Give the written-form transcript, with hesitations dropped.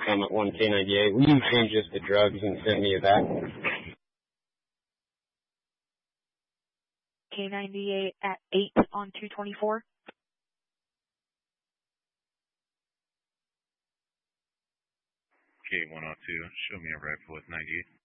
come at 1K98. Will you change this to drugs and send me a back? K98 at 8 on 224. K102, show me a rifle with 98.